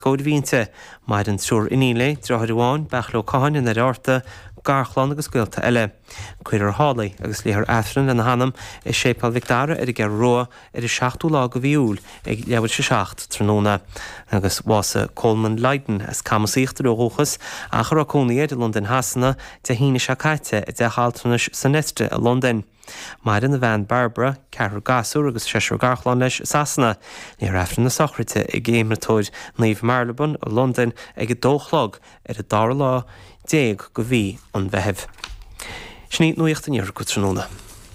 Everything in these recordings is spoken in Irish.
Códhínte mar an trúr iníle drothadháin bechló cáin in arta garchlan agus scuilta eile. Cuidir hálaí agus léthar aithrin lena hanam is sépal Victara ar gur roa ar 7 lá go bhíúil ag leabhar se 7 tróna. Agus bhása Coleman Leiden as camasíocht róchas a chur cónaí de London hasanna de híine se caite de haltranas san nestre a London. Mar in na bhean Barbara, ceathar gasú agus seisiú garchlan leis Sasanna, ní raifrin na socrite i géimratóid Naomh Marylebone ó London ag dóchlog ar a 10 lá 10 go bhí an bheitheh. Sní nuíocht an iar go tróna.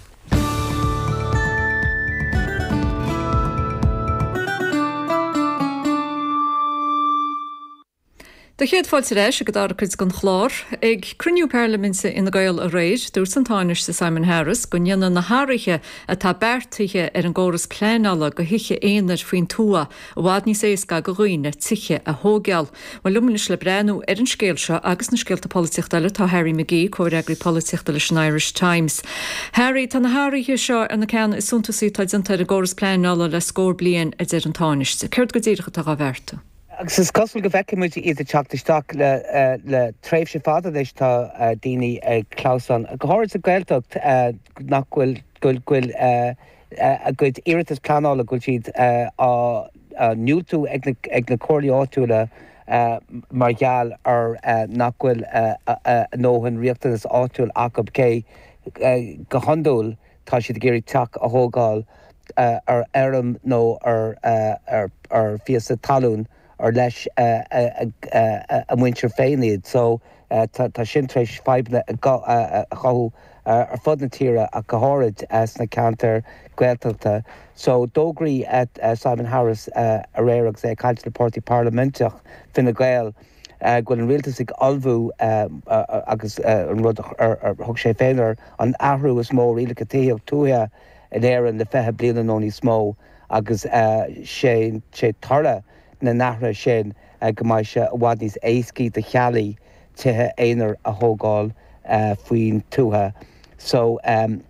De chéad fáilte leis a go darchas gon chlár, ag cruniú Parliamentsa ina Gael a réid, dúr san táinis sa Simon Harris, go ngeanna na háirithe a tá bertithe ar an góras pléinala go hiiche éonar faoin túa, a bhád ní séasca go roiine tiche a hógeal. Má luminis le brenn ar an scéal seo agus na scéalta políochtaile tá Harry McGee, cóireagraí políochtaile sin Irish Times. Harry, tá na háirithe seo ar na ceann is suntasí taidanta ar a góras pléinala le scór bliain a ar an táinis. Ceirt go dtíirecha tá bherta. Agus is cosfuil go bheice muid iad teachtasteach le tréimh se fada leis tá daoine Clausan. Go háir a gailteacht nach ghfuil a gcuid iiritas planála ghfuil siad nniútú ag na cóirí áitiúla mar gheall ar nach ghfuil nóhan riachtanas áitiúil acab cé go handúil tá siad géirí teach a thógáil ar airm nó ar fios a talún ar leis a muintir féinid. So tá sin treis feibne a chaú ar fud na tíre a go háirid sna cantar Gaeltachta. So dógraí Simon Harris a réireach sé cailte na Pártaí Parlamentach fin na Gael gfuil an rialtas ag olbhú agus an rud ar thug sé féinar an ahrú is mó rialacha taíoch túthe in éireann le fethe bliain óní smó agus sé tarla na nachra sin go mbeidh se bhhaid níos éascaí de chealaí tuthe éonar a thógáil faoin túthe. So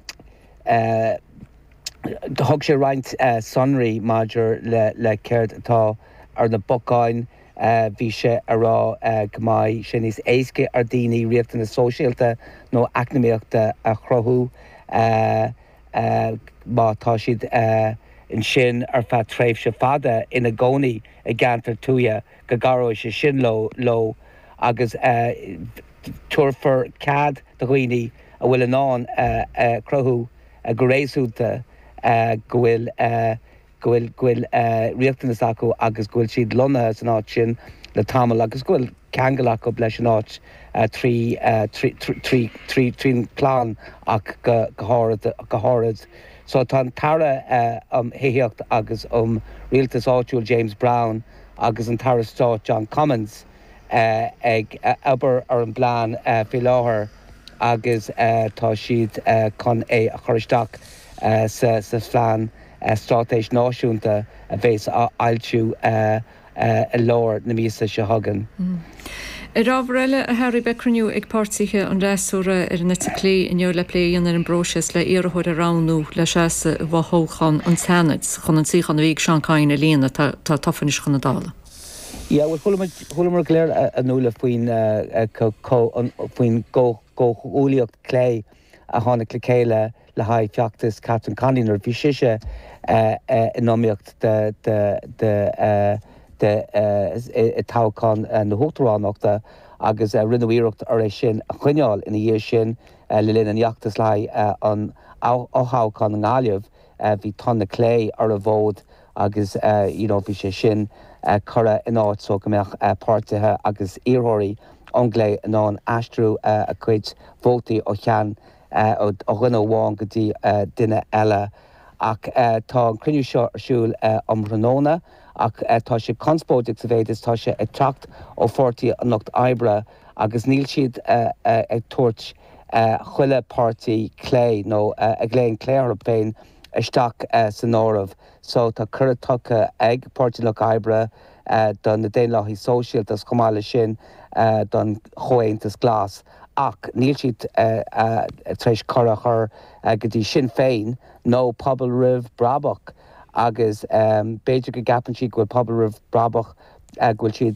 thug sé roinnt sonraí maidir le céirt atá ar na bocáin bhí sé ará go mbeidh sin níos éasca ar daoine riachtaí na sóisialta nó eacnamaíochta a chruthú má tá siad in sin ar fe tréimh se fada ina gcónaí i gceantar túia go garbh sé sin lo agus tuirfar cad do dhaoine a bhfuil anán cruthú go réasúta go bhfuil riachtanas acu agus go bhfuil siad lonathe san áit sin le tamil agus go bhfuil ceangal acu leis an áit trí plán ach go háirid. So tá tara héíocht agus rialtas áitiúil James Brown agus an tara stáit John Commons ag obair ar an bplean fi láthair agus tá siad chun é a choristeach sa phlean státéis náisiúnta a bhés ailtiú i leabhar na míosa se hagan. I rábhreile a Harry Becraniú ag pártsaithe an réasúra ar neta clé in le léon ar an bróses le iarthóir aránú le seasa bhthóchan an teanid chun an tíchan bhíh seanáin a líana tá tafanis chuna dála. Ja, thulamar léir a nula faoin ggóúlaíocht clé a tháinig le chéile le haid feachtas Catherine Conlínar bhí siise inóíocht de táchan na hótaránachta agus rinneíireacht ar é sin a chuineáil ina dhé sin le linn an iachtas lei an áthchan an gáileh bhí tanna clé ar a bhód agus bhí sé sin chura in áit so go mbeadh páirtithe agus iarthirí anglé in an aistrú a chuid vótaí ó chean ó rinne bháin go dtí duine eile ach tá an cruinniú seo arsúil am Ranóna ach tá sé conspóideach sa bhéidir tá sé ag teacht ó fortaí an Nocht Oibre agus níl siad ag tuairt chuile pártaí clé nó ag léon cléir féin isteach san áireamh. So tá cur tucha ag pártaí Nocht Oibre don na déanlaí sóisialtas chumála sin don choaontas glas ach níl siad treis chora chur go dtí Sinn Féin nó pobl roimh Brabach agus beidir go gapan siad go pobl roimh Brabach ghfuil siad